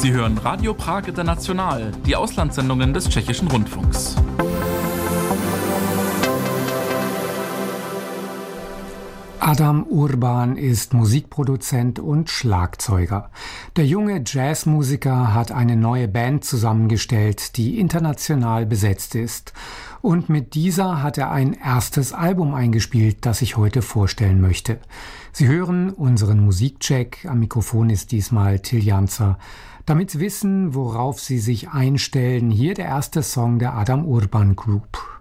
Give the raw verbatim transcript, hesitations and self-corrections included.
Sie hören Radio Prag International, die Auslandssendungen des Tschechischen Rundfunks. Adam Urban ist Musikproduzent und Schlagzeuger. Der junge Jazzmusiker hat eine neue Band zusammengestellt, die international besetzt ist. Und mit dieser hat er ein erstes Album eingespielt, das ich heute vorstellen möchte. Sie hören unseren Musikcheck. Am Mikrofon ist diesmal Till Janzer. Damit Sie wissen, worauf Sie sich einstellen, hier der erste Song der Adam Urban Group.